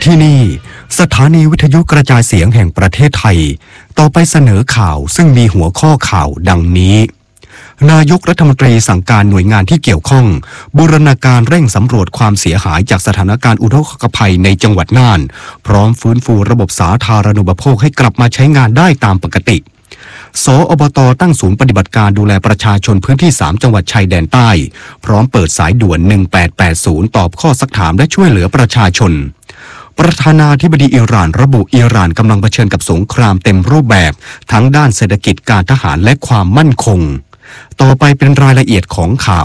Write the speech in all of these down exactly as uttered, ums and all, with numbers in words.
ที่นี่สถานีวิทยุกระจายเสียงแห่งประเทศไทยต่อไปเสนอข่าวซึ่งมีหัวข้อข่าวดังนี้นายกรัฐมนตรีสั่งการหน่วยงานที่เกี่ยวข้องบูรณาการเร่งสำรวจความเสียหายจากสถานการณ์อุทกภัยในจังหวัดน่านพร้อมฟื้นฟูระบบสาธารณูปโภคให้กลับมาใช้งานได้ตามปกติสอบต.ตั้งศูนย์ปฏิบัติการดูแลประชาชนพื้นที่สามจังหวัดชายแดนใต้พร้อมเปิดสายด่วนหนึ่งแปดแปดศูนย์ตอบข้อซักถามและช่วยเหลือประชาชนประธานาธิบดีอิหร่านระบุอิหร่านกำลังเผชิญกับสงครามเต็มรูปแบบทั้งด้านเศรษฐกิจการทหารและความมั่นคงต่อไปเป็นรายละเอียดของข่า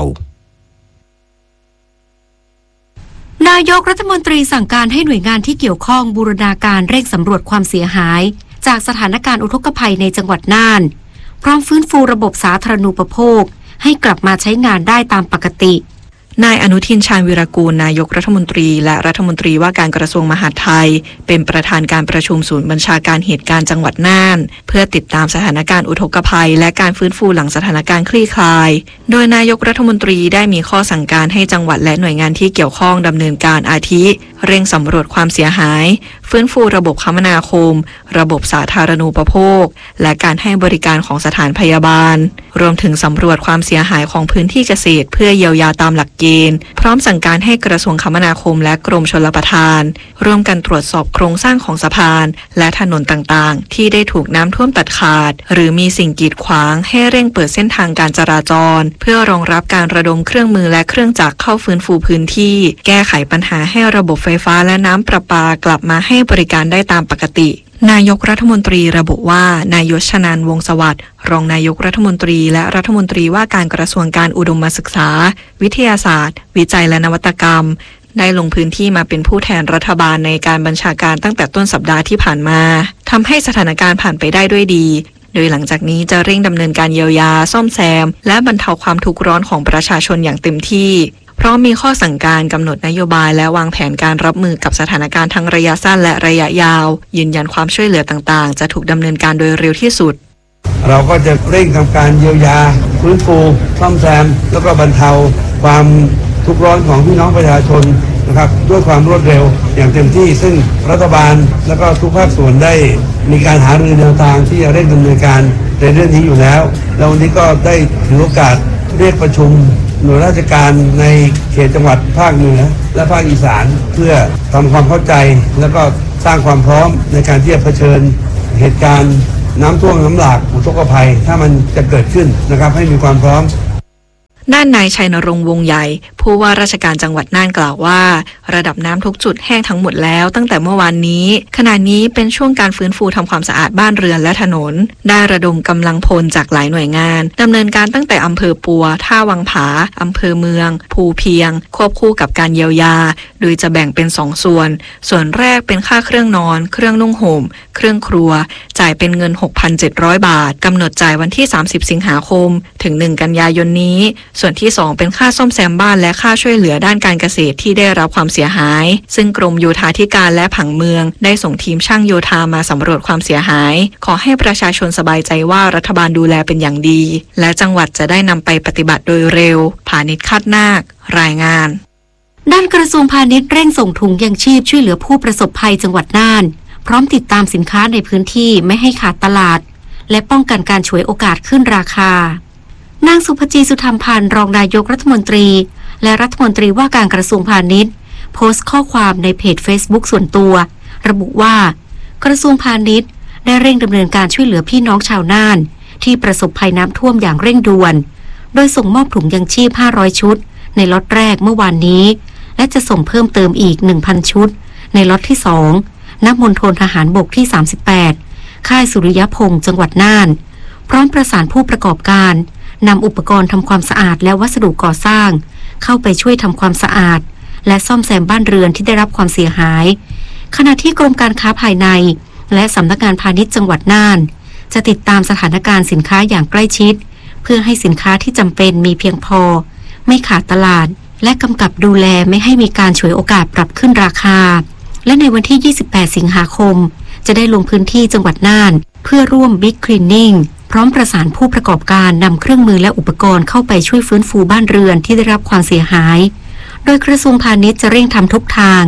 วนายกรัฐมนตรีสั่งการให้หน่วยงานที่เกี่ยวข้องบูรณาการเร่งสำรวจความเสียหายจากสถานการณ์อุทกภัยในจังหวัดน่านพร้อมฟื้นฟูระบบสาธารณูปโภคให้กลับมาใช้งานได้ตามปกตินายอนุทินชาญวีรกูลนายกรัฐมนตรีและรัฐมนตรีว่าการกระทรวงมหาดไทยเป็นประธานการประชุมศูนย์บัญชาการเหตุการณ์จังหวัดน่านเพื่อติดตามสถานการณ์อุทกภัยและการฟื้นฟูหลังสถานการณ์คลี่คลายโดยนายกรัฐมนตรีได้มีข้อสั่งการให้จังหวัดและหน่วยงานที่เกี่ยวข้องดำเนินการอาทิเร่งสำรวจความเสียหายฟื้นฟูระบบคมนาคมระบบสาธารณูปโภคและการให้บริการของสถานพยาบาลรวมถึงสำรวจความเสียหายของพื้นที่เกษตรเพื่อเยียวยาตามหลักเกณฑ์พร้อมสั่งการให้กระทรวงคมนาคมและกรมชลประทานร่วมกันตรวจสอบโครงสร้างของสะพานและถนนต่างๆที่ได้ถูกน้ำท่วมตัดขาดหรือมีสิ่งกีดขวางให้เร่งเปิดเส้นทางการจราจรเพื่อรองรับการระดมเครื่องมือและเครื่องจักรเข้าฟื้นฟูพื้นที่แก้ไขปัญหาให้ระบบไฟฟ้าและน้ำประปากลับมาให้บริการได้ตามปกตินายกรัฐมนตรีระบุว่านายชนันท์วงศ์สวัสดิ์รองนายกรัฐมนตรีและรัฐมนตรีว่าการกระทรวงการอุดมศึกษาวิทยาศาสตร์วิจัยและนวัตกรรมได้ลงพื้นที่มาเป็นผู้แทนรัฐบาลในการบัญชาการตั้งแต่ต้นสัปดาห์ที่ผ่านมาทำให้สถานการณ์ผ่านไปได้ด้วยดีโดยหลังจากนี้จะเร่งดำเนินการเยียวยาซ่อมแซมและบรรเทาความทุกข์ร้อนของประชาชนอย่างเต็มที่พร้อมมีข้อสั่งการกำหนดนโยบายและวางแผนการรับมือกับสถานการณ์ทั้งระยะสั้นและระยะยาวยืนยันความช่วยเหลือต่างๆจะถูกดำเนินการโดยเร็วที่สุดเราก็จะเร่งทำการเยียวยาฟื้นฟูซ่อมแซมแล้วก็บรรเทาความทุกข์ร้อนของพี่น้องประชาชนนะครับด้วยความรวดเร็วอย่างเต็มที่ซึ่งรัฐบาลแล้วก็ทุกภาคส่วนได้มีการหารือแนวทางที่จะเร่งดำเนินการในเรื่องนี้อยู่แล้วแล้ววันนี้ก็ได้ถือโอกาสเรียกประชุมหน่วยราชการในเขตจังหวัดภาคเหนือและภาคอีสานเพื่อทำความเข้าใจแล้วก็สร้างความพร้อมในการที่จะเผชิญเหตุการณ์น้ำท่วมน้ำหลากอุทกภัยถ้ามันจะเกิดขึ้นนะครับให้มีความพร้อมด้านนายชัยนรงค์วงใหญ่ผู้ว่าราชการจังหวัดน่านกล่าวว่าระดับน้ำทุกจุดแห้งทั้งหมดแล้วตั้งแต่เมื่อวานนี้ขณะนี้เป็นช่วงการฟื้นฟูทำความสะอาดบ้านเรือนและถนนได้ระดมกำลังพลจากหลายหน่วยงานดำเนินการตั้งแต่อำเภอปัวท่าวังผาอำเภอเมืองภูเพียงควบคู่กับการเยียวยาโดยจะแบ่งเป็นสองส่วนส่วนแรกเป็นค่าเครื่องนอนเครื่องนุ่งห่มเครื่องครัวจ่ายเป็นเงิน หกพันเจ็ดร้อย บาทกำหนดจ่ายวันที่สามสิบสิงหาคมถึงหนึ่งกันยายนนี้ส่วนที่สองเป็นค่าซ่อมแซมบ้านและค่าช่วยเหลือด้านการเกษตรที่ได้รับความเสียหายซึ่งกรมโยธาธิการและผังเมืองได้ส่งทีมช่างโยธามาสำรวจความเสียหายขอให้ประชาชนสบายใจว่ารัฐบาลดูแลเป็นอย่างดีและจังหวัดจะได้นำไปปฏิบัติโดยเร็วพาณิชย์คาดนาครายงานด้านกระทรวงพาณิชย์เร่งส่งถุงยังชีพช่วยเหลือผู้ประสบภัยจังหวัดน่านพร้อมติดตามสินค้าในพื้นที่ไม่ให้ขาดตลาดและป้องกันการฉวยโอกาสขึ้นราคานางสุภจีสุธรรมพันธ์รองนายกรัฐมนตรีและรัฐมนตรีว่าการกระทรวงพาณิชย์โพสต์ข้อความในเพจ Facebook ส่วนตัวระบุว่ากระทรวงพาณิชย์ได้เร่งดำเนินการช่วยเหลือพี่น้องชาวน่านที่ประสบภัยน้ำท่วมอย่างเร่งด่วนโดยส่งมอบถุงยังชีพห้าร้อยชุดในล็อตแรกเมื่อวานนี้และจะส่งเพิ่มเติมอีก หนึ่งพัน ชุดในล็อตที่สองณมณฑลทหารบกที่สามสิบแปดค่ายสุริยพงษ์จังหวัดน่านพร้อมประสานผู้ประกอบการนำอุปกรณ์ทำความสะอาดและวัสดุก่อสร้างเข้าไปช่วยทำความสะอาดและซ่อมแซมบ้านเรือนที่ได้รับความเสียหายขณะที่กรมการค้าภายในและสำนักงานพาณิชย์จังหวัดน่านจะติดตามสถานการณ์สินค้าอย่างใกล้ชิดเพื่อให้สินค้าที่จำเป็นมีเพียงพอไม่ขาดตลาดและกำกับดูแลไม่ให้มีการฉวยโอกาสปรับขึ้นราคาและในวันที่ยี่สิบแปดสิงหาคมจะได้ลงพื้นที่จังหวัดน่านเพื่อร่วมบิ๊กคลีนนิ่งพร้อมประสานผู้ประกอบการนำเครื่องมือและอุปกรณ์เข้าไปช่วยฟื้นฟูบ้านเรือนที่ได้รับความเสียหายโดยกระทรวงพาณิชย์จะเร่งทำทุกทาง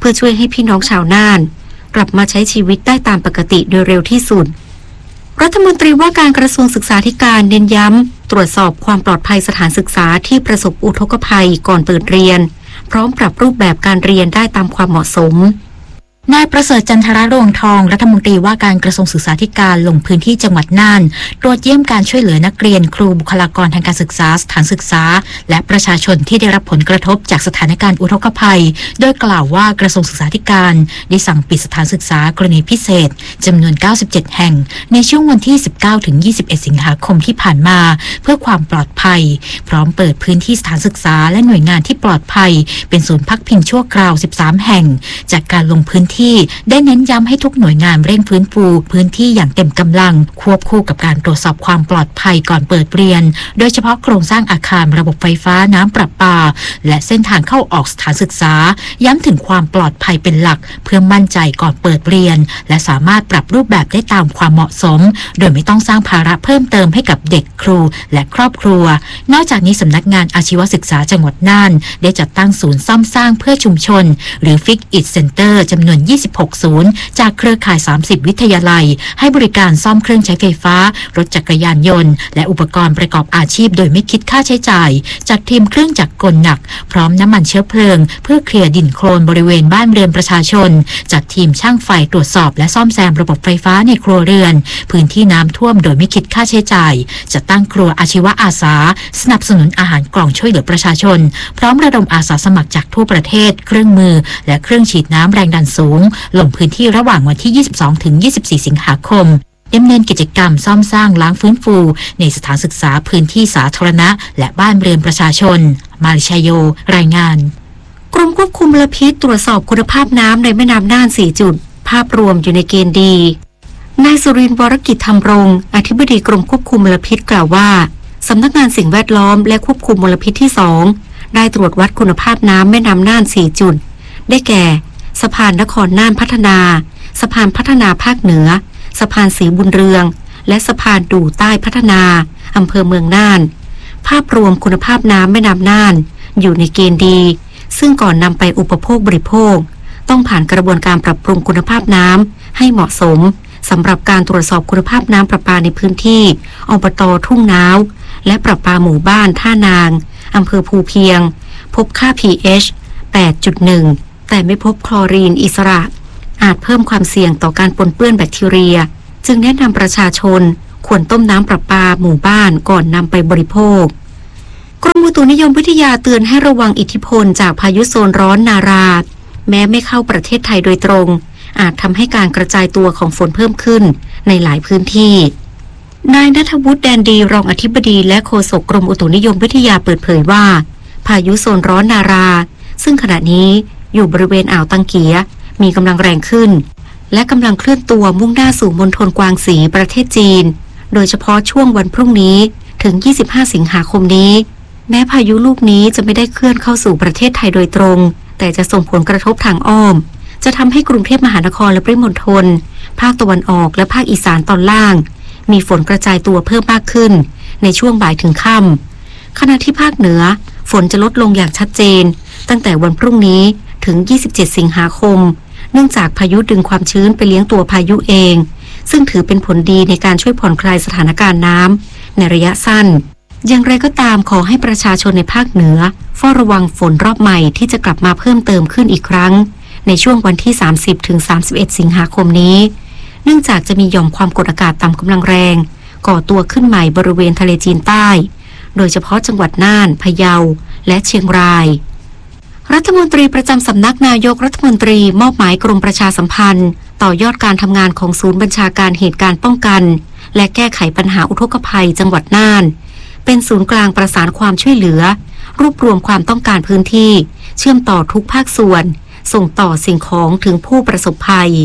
พื่อช่วยให้พี่น้องชาวน่านกลับมาใช้ชีวิตได้ตามปกติโดยเร็วที่สุดรัฐมนตรีว่าการกระทรวงศึกษาธิการเน้นย้ำตรวจสอบความปลอดภัยสถานศึกษาที่ประสบอุทกภัยก่อนเปิดเรียนพร้อมปรับรูปแบบการเรียนได้ตามความเหมาะสมนายประเสริฐจันทรรวงทองรัฐมนตรีว่าการกระทรวงศึกษาธิการลงพื้นที่จังหวัดน่านตรวจเยี่ยมการช่วยเหลือนักเรียนครูบุคลากรทางการศึกษาสถานศึกษาและประชาชนที่ได้รับผลกระทบจากสถานการณ์อุทกภัยโดยกล่าวว่ากระทรวงศึกษาธิการได้สั่งปิดสถานศึกษากรณีพิเศษจำนวนเก้าสิบเจ็ดแห่งในช่วงวันที่สิบเก้าถึงยี่สิบเอ็ดสิงหาคมที่ผ่านมาเพื่อความปลอดภัยพร้อมเปิดพื้นที่สถานศึกษาและหน่วยงานที่ปลอดภัยเป็นศูนย์พักพิงชั่วคราวสิบสามแห่งจากการลงพื้นที่ได้เน้นย้ำให้ทุกหน่วยงานเร่งฟื้นฟูพื้นที่อย่างเต็มกำลังควบคู่กับการตรวจสอบความปลอดภัยก่อนเปิดเรียนโดยเฉพาะโครงสร้างอาคารระบบไฟฟ้าน้ำประปาและเส้นทางเข้าออกสถานศึกษาย้ำถึงความปลอดภัยเป็นหลักเพื่อมั่นใจก่อนเปิดเรียนและสามารถปรับรูปแบบได้ตามความเหมาะสมโดยไม่ต้องสร้างภาระเพิ่มเติมให้กับเด็กครูและครอบครัวนอกจากนี้สำนักงานอาชีวศึกษาจังหวัดน่านได้จัดตั้งศูนย์ซ่อมสร้างเพื่อชุมชนหรือ Fix It Center จำนวนยี่สิบหกศูนย์จากเครือข่ายสามสิบวิทยาลัยให้บริการซ่อมเครื่องใช้ไฟฟ้ารถจักรยานยนต์และอุปกรณ์ประกอบอาชีพโดยไม่คิดค่าใช้จ่ายจัดทีมเครื่องจักรกลหนักพร้อมน้ำมันเชื้อเพลิงเพื่อเคลียร์ดินโคลนบริเวณบ้านเรือนประชาชนจัดทีมช่างไฟตรวจสอบและซ่อมแซมระบบไฟฟ้าในครัวเรือนพื้นที่น้ำท่วมโดยไม่คิดค่าใช้จ่ายจัดตั้งครัวอาชีวะอาสาสนับสนุนอาหารกล่องช่วยเหลือประชาชนพร้อมระดมอาสาสมัครจากทั่วประเทศเครื่องมือและเครื่องฉีดน้ำแรงดันสูงลงพื้นที่ระหว่างวันที่ยี่สิบสองถึงยี่สิบสี่สิงหาคมดำเนินกิจกรรมซ่อมสร้างล้างฟื้นฟูในสถานศึกษาพื้นที่สาธารณะและบ้านเรือนประชาชนมาริชโยรายงานกรมควบคุมมลพิษตรวจสอบคุณภาพน้ำในแม่น้ำน่านสี่จุดภาพรวมอยู่ในเกณฑ์ดีนายสุรินทร์วรกิจธรรมรงค์อธิบดีกรมควบคุมมลพิษกล่าวว่าสำนักงานสิ่งแวดล้อมและควบคุมมลพิษที่สองได้ตรวจวัดคุณภาพน้ำแม่น้ำน่านสี่จุดได้แก่สะพานนครน่านพัฒนาสะพานพัฒนาภาคเหนือสะพานศรีบุญเรืองและสะพานดู่ใต้พัฒนาอำเภอเมืองน่านภาพรวมคุณภาพน้ำแม่น้ำน่านอยู่ในเกณฑ์ดีซึ่งก่อนนำไปอุปโภคบริโภคต้องผ่านกระบวนการปรับปรุงคุณภาพน้ำให้เหมาะสมสำหรับการตรวจสอบคุณภาพน้ำประปาในพื้นที่อบต.ทุ่งน้าวและประปาหมู่บ้านท่านางอำเภอภูเพียงพบค่า พี เอช แปดจุดหนึ่ง แต่ไม่พบคลอรีนอิสระอาจเพิ่มความเสี่ยงต่อการปนเปื้อนแบคทีเรียจึงแนะนำประชาชนควรต้มน้ำประปาหมู่บ้านก่อนนำไปบริโภคกรมอุตุนิยมวิทยาเตือนให้ระวังอิทธิพลจากพายุโซนร้อนนาราแม้ไม่เข้าประเทศไทยโดยตรงอาจทำให้การกระจายตัวของฝนเพิ่มขึ้นในหลายพื้นที่นายณัฐวุฒิแดนดีรองอธิบดีและโฆษกกรมอุตุนิยมวิทยาเปิดเผยว่าพายุโซนร้อนนาราซึ่งขณะนี้อยู่บริเวณอ่าวตังเกียมีกำลังแรงขึ้นและกำลังเคลื่อนตัวมุ่งหน้าสู่มณฑลกวางสีประเทศจีนโดยเฉพาะช่วงวันพรุ่งนี้ถึงยี่สิบห้าสิงหาคมนี้แม้พายุลูกนี้จะไม่ได้เคลื่อนเข้าสู่ประเทศไทยโดยตรงแต่จะส่งผลกระทบทางอ้อมจะทำให้กรุงเทพมหานครและปริมณฑลภาคตะวันออกและภาคอีสานตอนล่างมีฝนกระจายตัวเพิ่มมากขึ้นในช่วงบ่ายถึงค่ำขณะที่ภาคเหนือฝนจะลดลงอย่างชัดเจนตั้งแต่วันพรุ่งนี้ถึงยี่สิบเจ็ดสิงหาคมเนื่องจากพายุดึงความชื้นไปเลี้ยงตัวพายุเองซึ่งถือเป็นผลดีในการช่วยผ่อนคลายสถานการณ์น้ำในระยะสั้นอย่างไรก็ตามขอให้ประชาชนในภาคเหนือเฝ้าระวังฝนรอบใหม่ที่จะกลับมาเพิ่มเติมขึ้นอีกครั้งในช่วงวันที่สามสิบถึงสามสิบเอ็ดสิงหาคมนี้เนื่องจากจะมีหย่อมความกดอากาศต่ำกำลังแรงก่อตัวขึ้นใหม่บริเวณทะเลจีนใต้โดยเฉพาะจังหวัดน่านพะเยาและเชียงรายรัฐมนตรีประจำสำนักนายกรัฐมนตรีมอบหมายกรมประชาสัมพันธ์ต่อยอดการทำงานของศูนย์บัญชาการเหตุการณ์ป้องกันและแก้ไขปัญหาอุทกภัยจังหวัดน่านเป็นศูนย์กลางประสานความช่วยเหลือรวบรวมความต้องการพื้นที่เชื่อมต่อทุกภาคส่วนส่งต่อสิ่งของถึงผู้ประสบภัย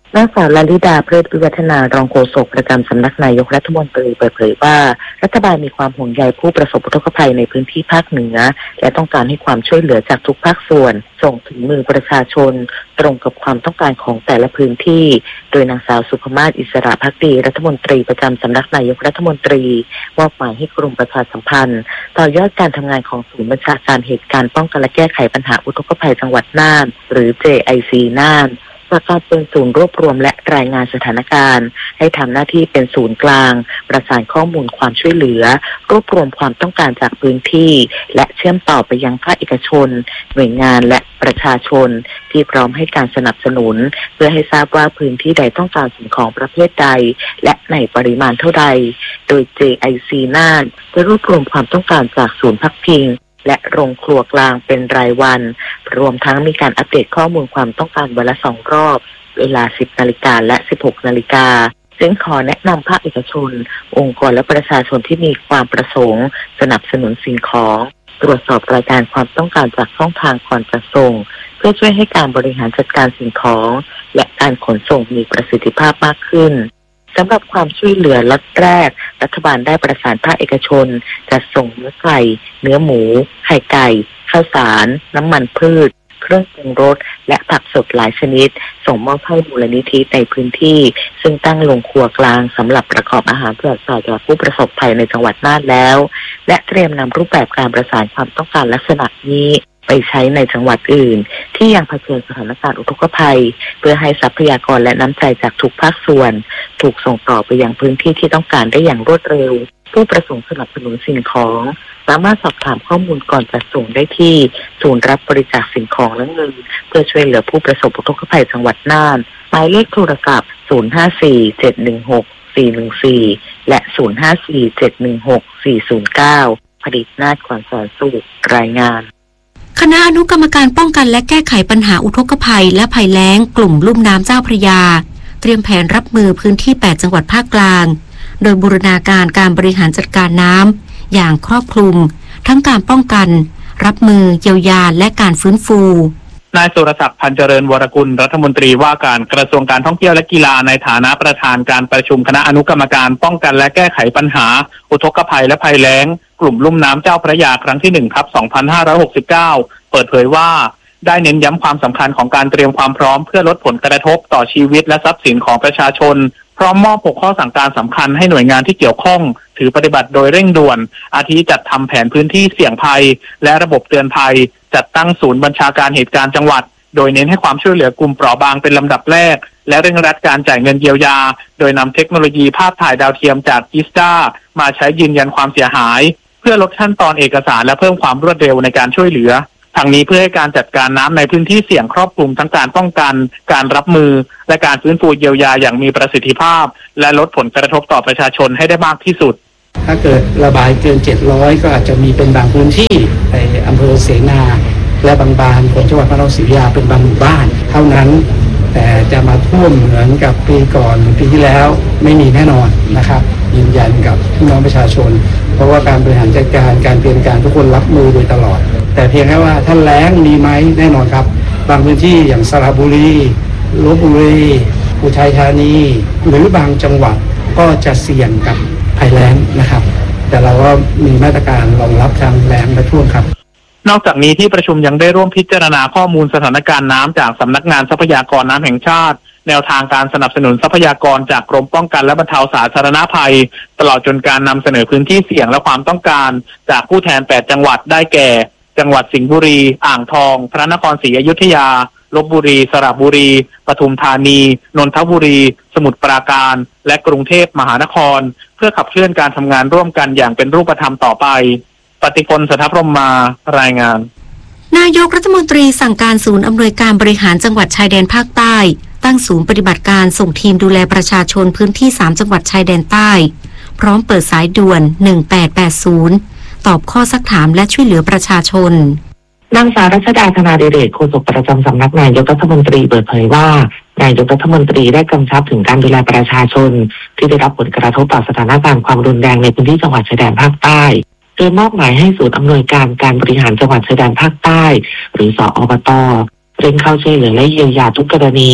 นางสาวลลิดาเพลิดวิวัฒนารองโฆษกประจำสำนักนายกรัฐมนตรีเปิดเผยว่ารัฐบาลมีความห่วงใยผู้ประสบอุทกภัยในพื้นที่ภาคเหนือและต้องการให้ความช่วยเหลือจากทุกภาคส่วนส่งถึงมือประชาชนตรงกับความต้องการของแต่ละพื้นที่โดยนางสาวสุภมาศอิสระภักดีรัฐมนตรีประจำสำนักนายกรัฐมนตรีมอบหมายให้กรมประชาสัมพันธ์ต่อยอดการทำงานของศูนย์บัญชาการเหตุการณ์ป้องกันและแก้ไขปัญหาอุทกภัยจังหวัดน่านหรือ เจ ไอ ซี น่านจากการเป็นศูนย์รวบรวมและรายงานสถานการณ์ให้ทำหน้าที่เป็นศูนย์กลางประสานข้อมูลความช่วยเหลือรวบรวมความต้องการจากพื้นที่และเชื่อมต่อไปยังภาคเอกชนหน่วยงานและประชาชนที่พร้อมให้การสนับสนุนเพื่อให้ทราบว่าพื้นที่ใดต้องการสิ่งของประเภทใดและในปริมาณเท่าใดโดย เจ ไอ ซี น่านจะรวบรวมความต้องการจากศูนย์พักพิงและโรงครัวกลางเป็นรายวันรวมทั้งมีการอัปเดตข้อมูลความต้องการวันละสองรอบเวลา สิบนาฬิกาและ สิบหกนาฬิกาซึ่งขอแนะนำภาคเอกชนองค์กรและประชาชนที่มีความประสงค์สนับสนุนสิ่งของตรวจสอบรายการความต้องการจากช่องทางก่อนจัดส่งเพื่อช่วยให้การบริหารจัดการสิ่งของและการขนส่งมีประสิทธิภาพมากขึ้นสำหรับความช่วยเหลือล็อตแรกรัฐบาลได้ประสานภาคเอกชนจัดส่งเนื้อไก่เนื้อหมูไข่ไก่ข้าวสารน้ำมันพืชเครื่องปรุงรสและผักสดหลายชนิดส่งมอบให้มูลนิธิในพื้นที่ซึ่งตั้งโรงครัวกลางสำหรับประกอบอาหารแจกจ่ายแก่ผู้ประสบภัยในจังหวัดน่านแล้วและเตรียมนำรูปแบบการประสานความต้องการลักษณะนี้ไปใช้ในจังหวัดอื่นที่ยังเผชิญสถานการณ์อุทกภัยเพื่อให้ทรัพยากรและน้ำใจจากทุกภาคส่วนถูกส่งต่อไปยังพื้นที่ที่ต้องการได้อย่างรวดเร็วผู้ประสงค์สนับสนุนสิ่งของสามารถสอบถามข้อมูลก่อนจัดส่งได้ที่ศูนย์รับบริจาคสิ่งของและเงินเพื่อช่วยเหลือผู้ประสบอุทกภัยจังหวัดน่านหมายเลขโทรศัพท์ศูนย์ ห้า สี่ เจ็ด หนึ่ง หก สี่ หนึ่ง สี่และศูนย์ ห้า สี่ เจ็ด หนึ่ง หก สี่ ศูนย์ เก้าผลิตนาฏขวัญแสนสุขรายงานคณะอนุกรรมการป้องกันและแก้ไขปัญหาอุทกภัยและภัยแล้งกลุ่มลุ่มน้ำเจ้าพระยาเตรียมแผนรับมือพื้นที่แปดจังหวัดภาคกลางโดยบูรณาการการบริหารจัดการน้ำอย่างครอบคลุมทั้งการป้องกันรับมือเยียวยาและการฟื้นฟูนายสุรศักดิ์พันเจริญวรกุลรัฐมนตรีว่าการกระทรวงการท่องเที่ยวและกีฬาในฐานะประธานการประชุมคณะอนุกรรมการป้องกันและแก้ไขปัญหาอุทกภัยและภัยแล้งกลุ่มลุ่มน้ำเจ้าพระยาครั้งที่หนึ่งทับสองพันห้าร้อยหกสิบเก้าเปิดเผยว่าได้เน้นย้ำความสำคัญของการเตรียมความพร้อมเพื่อลดผลกระทบต่อชีวิตและทรัพย์สินของประชาชนพร้อมมอบหกข้อสั่งการสำคัญให้หน่วยงานที่เกี่ยวข้องถือปฏิบัติโดยเร่งด่วนอาทิจัดทำแผนพื้นที่เสี่ยงภัยและระบบเตือนภัยจัดตั้งศูนย์บัญชาการเหตุการณ์จังหวัดโดยเน้นให้ความช่วยเหลือกลุ่มเปราะบางเป็นลำดับแรกและเร่งรัดการจ่ายเงินเยียวยาโดยนำเทคโนโลยีภาพถ่ายดาวเทียมจากอิสตามาใช้ยืนยันความเสียหายเพื่อลดขั้นตอนเอกสารและเพิ่มความรวดเร็วในการช่วยเหลือทางนี้เพื่อให้การจัดการน้ำในพื้นที่เสี่ยงครอบคลุมทั้งการป้องกันการรับมือและการฟื้นฟูเยียวยาอย่างมีประสิทธิภาพและลดผลกระทบต่อประชาชนให้ได้มากที่สุดถ้าเกิดระบายเกินเจ็ดร้อยก็อาจจะมีเป็นบางพื้นที่ในอำเภอเสนาและบางบานของจังหวัดพระนครศรีอยุธยาเป็นบางหมู่บ้านเท่านั้นแต่จะมาท่วมเหมือนกับปีก่อนปีที่แล้วไม่มีแน่นอนนะครับยืนยันกับพี่น้องประชาชนเพราะว่าการบริหารจัดการการเตรียมการทุกคนรับมือโดยตลอดแต่เพียงแค่ว่าถ้าแล้งมีไหมแน่นอนครับบางพื้นที่อย่างสระบุรีลพบุรีอุทัยธานีหรือบางจังหวัดก็จะเสี่ยงกับภัยแล้งนะครับแต่เราก็มีมาตรการรองรับทางแล้งและท่วมครับนอกจากนี้ที่ประชุมยังได้ร่วมพิจารณาข้อมูลสถานการณ์น้ำจากสำนักงานทรัพยากรน้ำแห่งชาติแนวทางการสนับสนุนทรัพยากรจากกรมป้องกันและบรรเทาสาธารณภัยตลอดจนการนำเสนอพื้นที่เสี่ยงและความต้องการจากผู้แทนแปดจังหวัดได้แก่จังหวัดสิงห์บุรีอ่างทองพระนครศรีอยุธยาลพบุรีสระบุรีปทุมธานีนนทบุรีสมุทรปราการและกรุงเทพมหานครเพื่อขับเคลื่อนการทำงานร่วมกันอย่างเป็นรูปธรรมต่อไปปฏิพลสถพรหมมารายงานนายกรัฐมนตรีสั่งการศูนย์อำนวยการบริหารจังหวัดชายแดนภาคใต้ตั้งศูนย์ปฏิบัติการส่งทีมดูแลประชาชนพื้นที่สามจังหวัดชายแดนใต้พร้อมเปิดสายด่วนหนึ่งแปดแปดศูนย์ตอบข้อซักถามและช่วยเหลือประชาชนนางสาวรัชดาธนาดิเรกโฆษกประจำสำนักนายกรัฐมนตรีเปิดเผยว่านายกรัฐมนตรีได้กำชับถึงการดูแลประชาชนที่ได้รับผลกระทบต่อสถานการณ์ความรุนแรงในพื้นที่จังหวัดชายแดนภาคใต้โดยมอบหมายให้ศูนย์อำนวยการการบริหารจังหวัดชายแดนภาคใต้หรือสอบตเร่งเข้าช่วยเหลือและเยียวยาทุกกรณี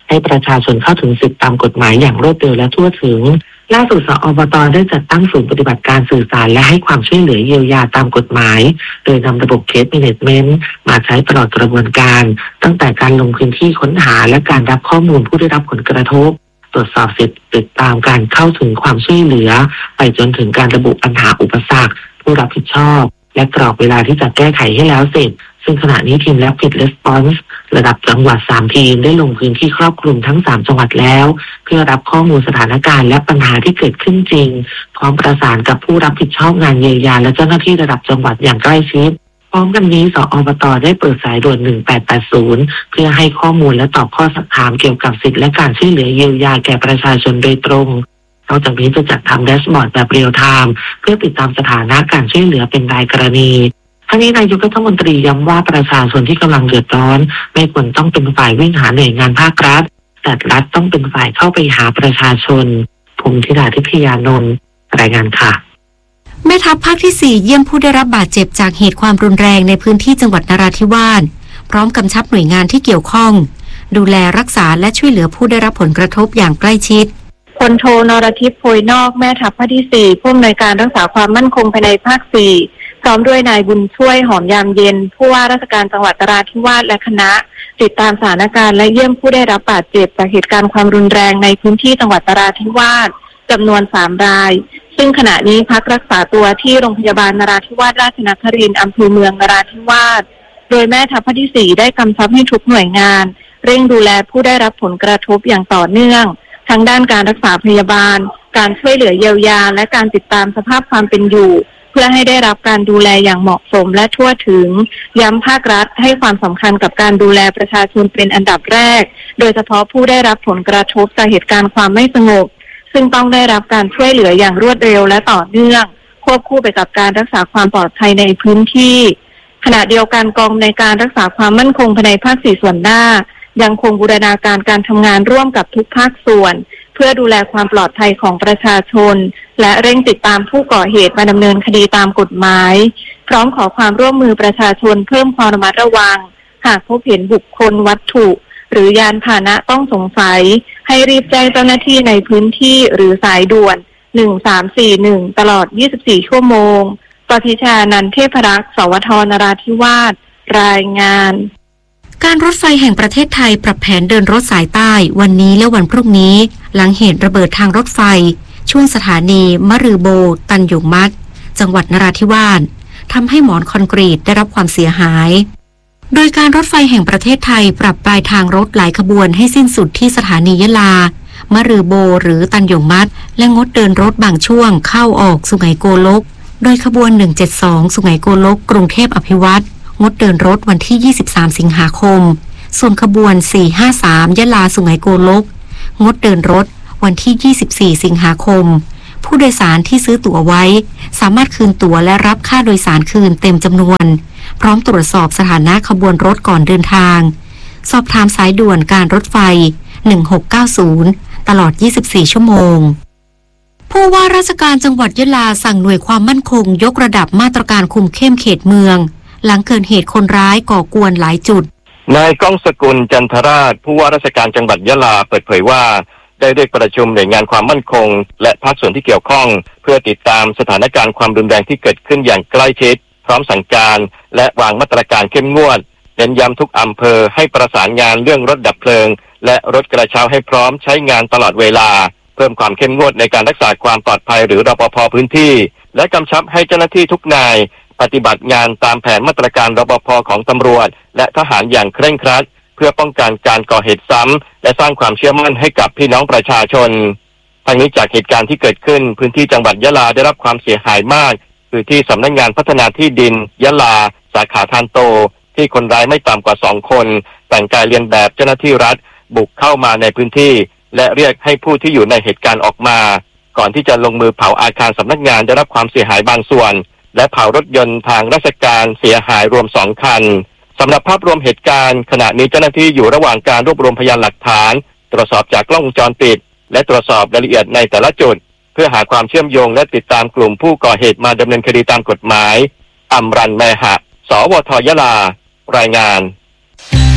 ให้ประชาชนเข้าถึงสิทธิตามกฎหมายอย่างรวดเร็วและทั่วถึงล่าสุดสอบต.ได้จัดตั้งศูนย์ปฏิบัติการสื่อสารและให้ความช่วยเหลือเยียวยาตามกฎหมายโดยนำระบบเคสแมเนจเมนต์มาใช้ตลอดกระบวนการตั้งแต่การลงพื้นที่ค้นหาและการรับข้อมูลผู้ได้รับผลกระทบตรวจสอบเสร็จติดตามการเข้าถึงความช่วยเหลือไปจนถึงการระบุปัญหาอุปสรรคผู้รับผิดชอบและกรอบเวลาที่จะแก้ไขให้แล้วเสร็จซึ่งขณะนี้ทีม Rapid Response ระดับจังหวัดสามทีมได้ลงพื้นที่ครอบคลุมทั้งสามจังหวัดแล้วเพื่อรับข้อมูลสถานการณ์และปัญหาที่เกิดขึ้นจริงพร้อมประสานกับผู้รับผิดชอบงานเยียวยาและเจ้าหน้าที่ระดับจังหวัดอย่างใกล้ชิดพร้อมกันนี้สอบต.ได้เปิดสายด่วนหนึ่งแปดแปดศูนย์เพื่อให้ข้อมูลและตอบข้อสักถามเกี่ยวกับสิทธิและการช่วยเหลือเยียวยาแก่ประชาชนโดยตรงนอกจากนี้จะจัดทำแดชบอร์ดแบบเรียลไทม์เพื่อติดตามสถานะการช่วยเหลือเป็นรายกรณีทั้งนี้นายกรัฐมนตรีย้ำว่าประชาชนที่กำลังเดือดร้อนไม่ควรต้องเป็นฝ่ายวิ่งหาหน่วยงานภาครัฐแต่รัฐต้องเป็นฝ่ายเข้าไปหาประชาชนภูมิธิดาทิพยานนท์รายงานค่ะแม่ทัพภาคที่สี่เยี่ยมผู้ได้รับบาดเจ็บจากเหตุความรุนแรงในพื้นที่จังหวัดนราธิวาสพร้อมกำชับหน่วยงานที่เกี่ยวข้องดูแลรักษาและช่วยเหลือผู้ได้รับผลกระทบอย่างใกล้ชิดพลโทนรทิพย์โพยนอกแม่ทัพภาคที่สี่ผู้อำนวยการรักษาความมั่นคงภายในภาคสี่พร้อมด้วยนายบุญช่วยหอมยามเย็นผู้ว่าราชการจังหวัดนราธิวาสและคณะติดตามสถานการณ์และเยี่ยมผู้ได้รับบาดเจ็บจากเหตุการณ์ความรุนแรงในพื้นที่จังหวัดนราธิวาสจำนวนสามรายซึ่งขณะนี้พักรักษาตัวที่โรงพยาบาลนราธิวาสราชนครินทร์อำเภอเมืองนราธิวาสโดยแม่ทัพภาคที่สี่ได้กำชับให้ทุกหน่วยงานเร่งดูแลผู้ได้รับผลกระทบอย่างต่อเนื่องทั้งด้านการรักษาพยาบาลการช่วยเหลือเยียวยาและการติดตามสภาพความเป็นอยู่เพื่อให้ได้รับการดูแลอย่างเหมาะสมและทั่วถึงย้ำภาครัฐให้ความสำคัญกับการดูแลประชาชนเป็นอันดับแรกโดยเฉพาะผู้ได้รับผลกระทบจากเหตุการณ์ความไม่สงบซึ่งต้องได้รับการช่วยเหลืออย่างรวดเร็วและต่อเนื่องควบคู่ไปกับการรักษาความปลอดภัยในพื้นที่ขณะเดียวกันกองในการรักษาความมั่นคงภายในภาคสี่ส่วนหน้ายังคงบูรณาการการทำงานร่วมกับทุกภาคส่วนเพื่อดูแลความปลอดภัยของประชาชนและเร่งติดตามผู้ก่อเหตุมาดำเนินคดีตามกฎหมายพร้อมขอความร่วมมือประชาชนเพิ่มความระมัดระวังหากพบเห็นบุคคลวัตถุหรือยานพาหนะต้องสงสัยให้รีบแจ้งเจ้าหน้าที่ในพื้นที่หรือสายด่วนหนึ่งสามสี่หนึ่งตลอดยี่สิบสี่ชั่วโมงปฏิชานันท์เทพรักษ์สวทนราธิวาสรายงานการรถไฟแห่งประเทศไทยปรับแผนเดินรถสายใต้วันนี้และวันพรุ่งนี้หลังเหตุระเบิดทางรถไฟช่วงสถานีมะรือโบตันหยงมัดจังหวัดนราธิวาสทำให้หมอนคอนกรีตได้รับความเสียหายโดยการรถไฟแห่งประเทศไทยปรับปลายทางรถหลายขบวนให้สิ้นสุดที่สถานียะลามะรือโบหรือตันหยงมัดและงดเดินรถบางช่วงเข้าออกสุไหงโกลกโดยขบวนหนึ่งเจ็ดสองสุไหงโกลกกรุงเทพอภิวัตรงดเดินรถวันที่ยี่สิบสามสิงหาคมส่วนขบวนสี่ห้าสามยะลาสุไหงโกลกงดเดินรถวันที่ยี่สิบสี่สิงหาคมผู้โดยสารที่ซื้อตั๋วไว้สามารถคืนตั๋วและรับค่าโดยสารคืนเต็มจำนวนพร้อมตรวจสอบสถานะขบวนรถก่อนเดินทางสอบถามสายด่วนการรถไฟหนึ่งหกเก้าศูนย์ตลอดยี่สิบสี่ชั่วโมงผู้ว่าราชการจังหวัดยะลาสั่งหน่วยความมั่นคงยกระดับมาตรการคุมเข้มเขตเมืองหลังเกิดเหตุคนร้ายก่อกวนหลายจุดนายก้องสกุลจันทราชผู้ว่าราชการจังหวัดยะลาเปิดเผยว่าได้เรียกประชุมหน่วยงานความมั่นคงและภาคส่วนที่เกี่ยวข้องเพื่อติดตามสถานการณ์ความรุนแรงที่เกิดขึ้นอย่างใกล้ชิดพร้อมสั่งการและวางมาตรการเข้มงวดเน้นย้ำทุกอำเภอให้ประสานงานเรื่องรถดับเพลิงและรถกระเช้าให้พร้อมใช้งานตลอดเวลาเพิ่มความเข้มงวดในการรักษาความปลอดภัยหรือรปภ.พื้นที่และกำชับให้เจ้าหน้าที่ทุกนายปฏิบัติงานตามแผนมาตรการรปภ.ของตำรวจและทหารอย่างเคร่งครัดเพื่อป้องกันการก่อเหตุซ้ำและสร้างความเชื่อมั่นให้กับพี่น้องประชาชนทั้งนี้จากเหตุการณ์ที่เกิดขึ้นพื้นที่จังหวัดยะลาได้รับความเสียหายมากคือที่สำนักงานพัฒนาที่ดินยะลาสาขาทานโตที่คนร้ายไม่ต่ำกว่าสองคนแต่งกายเลียนแบบเจ้าหน้าที่รัฐบุกเข้ามาในพื้นที่และเรียกให้ผู้ที่อยู่ในเหตุการณ์ออกมาก่อนที่จะลงมือเผาอาคารสำนักงานได้รับความเสียหายบางส่วนและเผารถยนต์ทางราชการเสียหายรวมสองคันสำหรับภาพรวมเหตุการณ์ขณะนี้เจ้าหน้าที่อยู่ระหว่างการรวบรวมพยานหลักฐานตรวจสอบจากกล้องวงจรปิดและตรวจสอบรายละเอียดในแต่ละจุดเพื่อหาความเชื่อมโยงและติดตามกลุ่มผู้ก่อเหตุมาดำเนินคดีตามกฎหมายอำรันแมหะสวทยะลารายงาน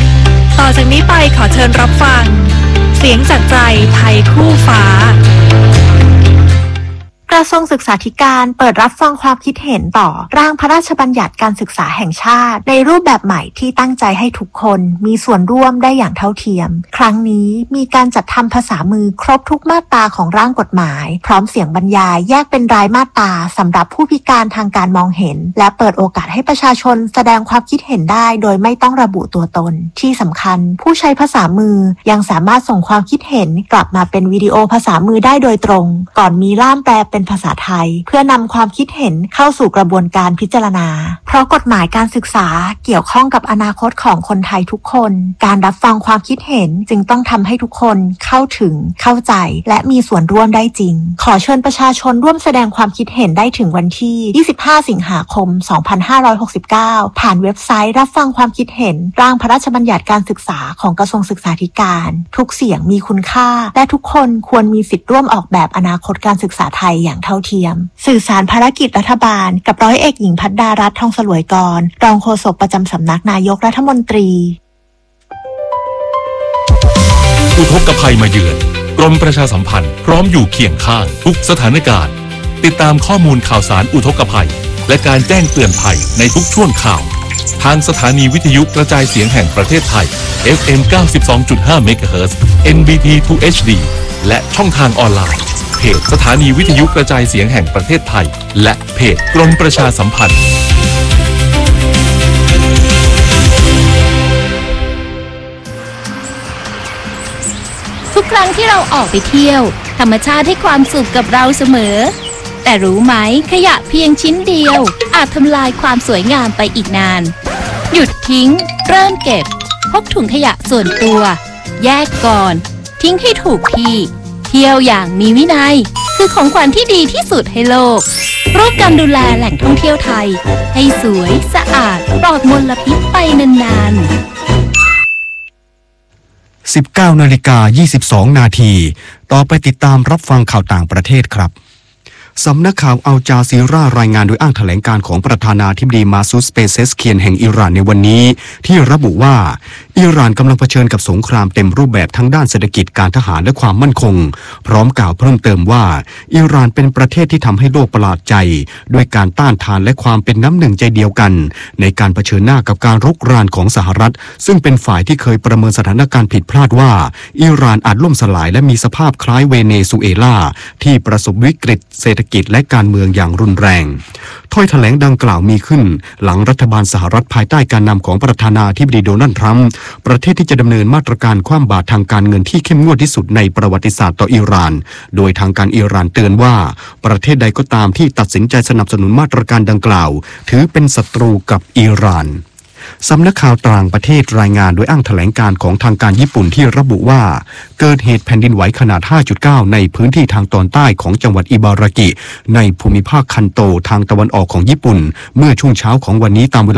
ต่อจากนี้ไปขอเชิญรับฟังเสียงจากใจไทยคู่ฟ้ากระทรวงศึกษาธิการเปิดรับฟังความคิดเห็นต่อร่างพระราชบัญญัติการศึกษาแห่งชาติในรูปแบบใหม่ที่ตั้งใจให้ทุกคนมีส่วนร่วมได้อย่างเท่าเทียมครั้งนี้มีการจัดทำภาษามือครบทุกมาตราของร่างกฎหมายพร้อมเสียงบรรยายแยกเป็นรายมาตราสำหรับผู้พิการทางการมองเห็นและเปิดโอกาสให้ประชาชนแสดงความคิดเห็นได้โดยไม่ต้องระบุตัวตนที่สำคัญผู้ใช้ภาษามือยังสามารถส่งความคิดเห็นกลับมาเป็นวิดีโอภาษามือได้โดยตรงก่อนมีล่ามแปลเป็นภาษาไทยเพื่อนำความคิดเห็นเข้าสู่กระบวนการพิจารณาเพราะกฎหมายการศึกษาเกี่ยวข้องกับอนาคตของคนไทยทุกคนการรับฟังความคิดเห็นจึงต้องทำให้ทุกคนเข้าถึงเข้าใจและมีส่วนร่วมได้จริงขอเชิญประชาชนร่วมแสดงความคิดเห็นได้ถึงวันที่ยี่สิบห้าสิงหาคมสองพันห้าร้อยหกสิบเก้าผ่านเว็บไซต์รับฟังความคิดเห็นร่างพระราชบัญญัติการศึกษาของกระทรวงศึกษาธิการทุกเสียงมีคุณค่าและทุกคนควรมีสิทธิ์ร่วมออกแบบอนาคตการศึกษาไทยอย่างเท่าเทียมสื่อสารภารกิจรัฐบาลกับร้อยเอกหญิงภัทรดารัตน์ทองสลวยกรรองโฆษกประจำสำนักนายกรัฐมนตรีอุทกภัยมาเยือนกรมประชาสัมพันธ์พร้อมอยู่เคียงข้างทุกสถานการณ์ติดตามข้อมูลข่าวสารอุทกภัยและการแจ้งเตือนภัยในทุกช่วงข่าวทางสถานีวิทยุกระจายเสียงแห่งประเทศไทย เอฟ เอ็ม เก้าสิบสองจุดห้า เมกะเฮิรตซ์ เอ็น บี ที ทู เอช ดี และช่องทางออนไลน์เพจสถานีวิทยุกระจายเสียงแห่งประเทศไทยและเพจกรมประชาสัมพันธ์ทุกครั้งที่เราออกไปเที่ยวธรรมชาติให้ความสุขกับเราเสมอแต่รู้ไหมขยะเพียงชิ้นเดียวอาจทำลายความสวยงามไปอีกนานหยุดทิ้งเริ่มเก็บพกถุงขยะส่วนตัวแยกก่อนทิ้งให้ถูกที่เที่ยวอย่างมีวินัยคือของขวัญที่ดีที่สุดให้โลกร่วมกันดูแลแหล่งท่องเที่ยวไทยให้สวยสะอาดปลอดมลพิษไปนานๆสิบเก้านาฬิกายี่สิบสองนาทีต่อไปติดตามรับฟังข่าวต่างประเทศครับสำนักข่าวอัลจาซีรารายงานโดยอ้างแถลงการของประธานาธิบดีมาซูด เปเซสเคียนแห่งอิหร่านในวันนี้ที่ระบุว่าอิหร่านกำลังเผชิญกับสงครามเต็มรูปแบบทั้งด้านเศรษฐกิจการทหารและความมั่นคงพร้อมกล่าวเพิ่มเติมว่าอิหร่านเป็นประเทศที่ทำให้โลกประหลาดใจด้วยการต้านทานและความเป็นน้ำหนึ่งใจเดียวกันในการเผชิญหน้ากับการรุกรานของสหรัฐซึ่งเป็นฝ่ายที่เคยประเมินสถานการณ์ผิดพลาดว่าอิหร่านอาจล่มสลายและมีสภาพคล้ายเวเนซุเอลาที่ประสบวิกฤตเศรษฐกิจและการเมืองอย่างรุนแรงถ้อยแถลงดังกล่าวมีขึ้นหลังรัฐบาลสหรัฐภายใต้การนำของประธานาธิบดีโดนัลด์ทรัมป์ประเทศที่จะดำเนินมาตรการคว่ำบาตรทางการเงินที่เข้มงวดที่สุดในประวัติศาสตร์ต่ออิหร่านโดยทางการอิหร่านเตือนว่าประเทศใดก็ตามที่ตัดสินใจสนับสนุนมาตรการดังกล่าวถือเป็นศัตรูกับอิหร่านสำนักข่าวต่างประเทศรายงานโดยอ้างแถลงการของทางการญี่ปุ่นที่ระบุว่าเกิดเหตุแผ่นดินไหวขนาด ห้าจุดเก้า ในพื้นที่ทางตอนใต้ของจังหวัดอิบารากิในภูมิภาคคันโตทางตะวันออกของญี่ปุ่นเมื่อช่วงเช้าของวันนี้ตามเวลา